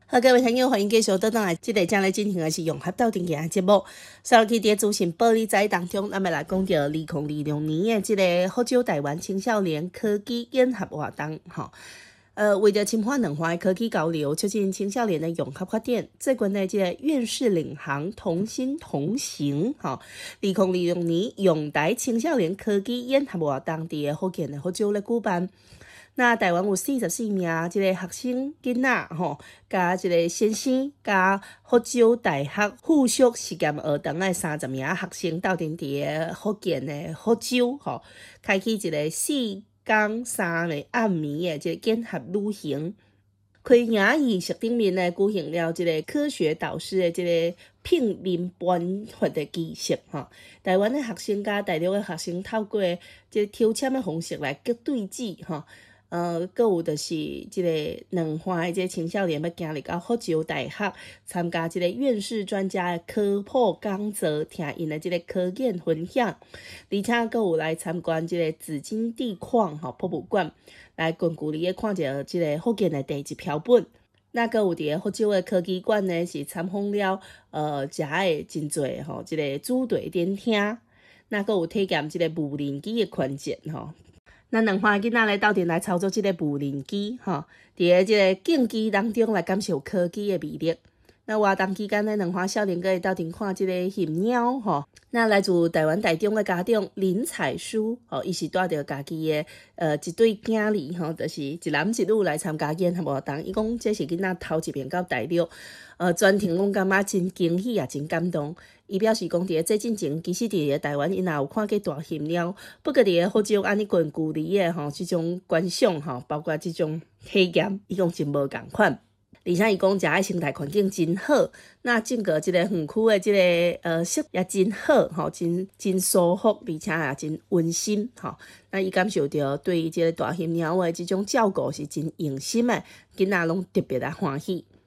好，各位朋友，欢迎继续倒转来，这个将来进行的是融合斗阵嘅节目。上期伫资讯报理在当中，咱们来讲到2026年的这个福州台湾青少年科技研合活动，为着深化两岸的科技交流，促进青少年的融合发展，最近的这个院士领航同心同行，2026年用台青少年科技研合活动伫福建的福州咧举办。那台湾有44名即个学生囡仔加即个先生加福州大学附属实验学堂的30名学生斗阵伫福建的福州开启一个4天3个暗暝的即个见合旅行。开营仪式顶面呢，举行了即个科学导师的即个聘任颁发的仪式台湾的学生加大陆的学生透过即个抽签的方式来结对子搁有就是即个两岸的即个青少年要行入到福州大学参加即个院士专家的科普讲座，听因的即个科研分享，而且搁有来参观即个紫金地矿博物馆，来近距离的看着即个福建的地质标本。那搁有伫福州的科技馆呢，是参访了食的真侪即个主题展厅，那搁有体验即个无人机的权节咱两岸囡仔来斗阵来操作即个无人机伫个即个竞技当中来感受科技的魅力。那活动期间呢，两岸少年搁会斗阵看即个禽鸟那来自台湾台中的家长林彩书伊是带着家己的一对囝儿就是一男一女来参加研合活动。伊讲这是囡仔头一遍到大陆，全程拢感觉真惊喜也真感动。伊表示讲，伫个这进前，其实伫个台湾，因也有看过大禽鸟，不过伫个福州安尼近距离的即种观赏包括即种体验，伊讲真无共款。而且伊讲遮个生态环境真好，那整个即个园区的即个色也真好真舒服，而且也真温馨那伊感受到对即个大禽鸟的即种照顾是真用心的，囡仔拢特别的欢喜。